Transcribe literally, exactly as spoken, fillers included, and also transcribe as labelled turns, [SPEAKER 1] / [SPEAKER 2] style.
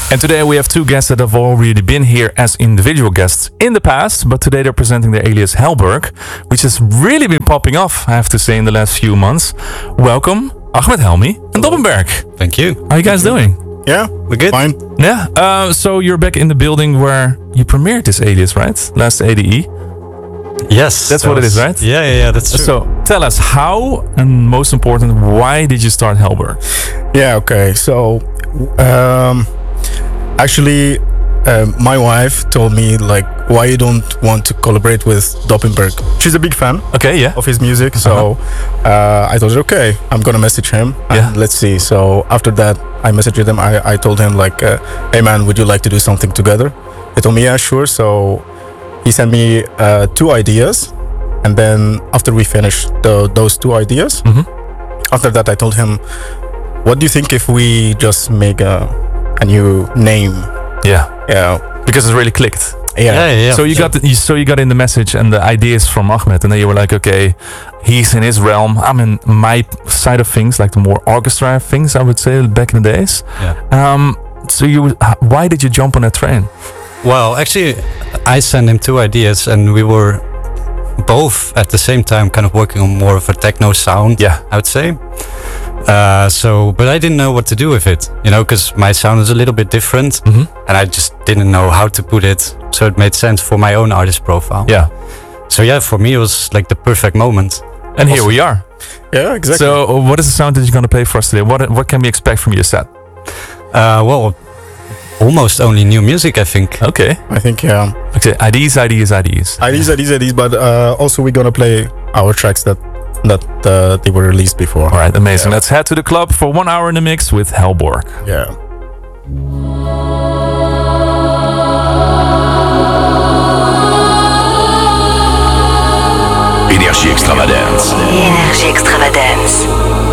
[SPEAKER 1] And today we have two guests that have already been here as individual guests in the past, but today they're presenting their alias Hellberg, which has really been popping off, I have to say, in the last few months. Welcome, Ahmed Helmy and Dobbenberg.
[SPEAKER 2] Thank you.
[SPEAKER 1] How are you guys doing?
[SPEAKER 3] Yeah,
[SPEAKER 2] We're good.
[SPEAKER 3] fine.
[SPEAKER 1] Yeah. Uh, so you're back in the building where you premiered this alias, right? Last A D E.
[SPEAKER 2] Yes.
[SPEAKER 1] That's
[SPEAKER 2] that
[SPEAKER 1] what it
[SPEAKER 2] was-
[SPEAKER 1] is, right?
[SPEAKER 2] Yeah, yeah, yeah, that's true.
[SPEAKER 1] So tell us how, and most important, why did you start Hellberg?
[SPEAKER 3] Yeah, okay. So, um, actually, um, my wife told me like, why you don't want to collaborate with Dobbenberg? She's a big fan
[SPEAKER 1] Okay, yeah.
[SPEAKER 3] of his music, so uh, I told her, okay, I'm gonna message him and
[SPEAKER 1] Yeah.
[SPEAKER 3] let's see. So after that, I messaged him. I, I told him like, uh, hey man, would you like to do something together? He told me, yeah, sure. So he sent me uh, two ideas, and then after we finished the, those two ideas,
[SPEAKER 1] Mhm.
[SPEAKER 3] after that I told him, what do you think if we just make a, a new name?
[SPEAKER 1] Yeah.
[SPEAKER 3] Yeah,
[SPEAKER 1] Because it really clicked.
[SPEAKER 3] yeah,
[SPEAKER 2] yeah, yeah, yeah.
[SPEAKER 1] So you got the, you, so you got in the message and the ideas from Ahmed, and then you were like, okay, he's in his realm. I'm in my side of things, like the more orchestra things, I would say, back in the days.
[SPEAKER 2] Yeah.
[SPEAKER 1] Um. So you, h- why did you jump on that train?
[SPEAKER 2] Well, actually, I sent him two ideas, and we were both at the same time kind of working on more of a techno sound.
[SPEAKER 1] Yeah.
[SPEAKER 2] I would say. Uh, so, but I didn't know what to do with it, you know, because my sound is a little bit different,
[SPEAKER 1] Mhm.
[SPEAKER 2] and I just didn't know how to put it. So it made sense for my own artist profile.
[SPEAKER 1] Yeah.
[SPEAKER 2] So yeah, for me it was like the perfect moment.
[SPEAKER 1] And here
[SPEAKER 2] Also-
[SPEAKER 1] we are.
[SPEAKER 3] yeah, exactly.
[SPEAKER 1] So uh, what is the sound that you're gonna play for us today? What what can we expect from your set?
[SPEAKER 2] Uh, well, almost only new music, I think.
[SPEAKER 1] Okay.
[SPEAKER 3] I think yeah,
[SPEAKER 1] Okay. Ideas, ideas, ideas.
[SPEAKER 3] ideas, ideas, ideas. But uh, also we're gonna play our tracks that that uh, they were released before.
[SPEAKER 1] All right. Amazing.
[SPEAKER 3] Yeah.
[SPEAKER 1] Let's head to the club for one hour in the mix with Hellborg.
[SPEAKER 3] Yeah.
[SPEAKER 4] Énergie Extravagance.
[SPEAKER 5] Énergie Extravagance.